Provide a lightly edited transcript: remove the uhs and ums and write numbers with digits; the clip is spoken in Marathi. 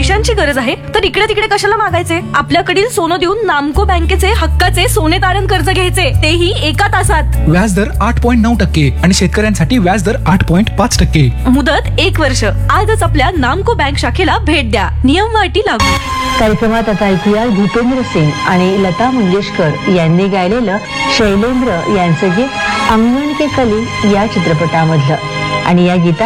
पैशांची गरज आहे तर इकडे तिकडे कशाला मागायचे? आपल्याकडील सोनं देऊन नामको बँकेचे हक्काचे सोने तारण कर्ज घ्यायचे, तेही एका तासात. व्याजदर 8.9% आणि शेतकऱ्यांसाठी व्याजदर 8.5%. मुदत 1 वर्ष. आजच आपल्या नामको बँक शाखेला भेट द्या. नियम व अटी लागू. कार्यक्रमात आता ऐकूया भूपेंद्र सिंग आणि लता मंगेशकर यांनी गायलेलं शैलेंद्र यांचं गीत अंगण के कली या चित्रपटामधलं. आणि या गीता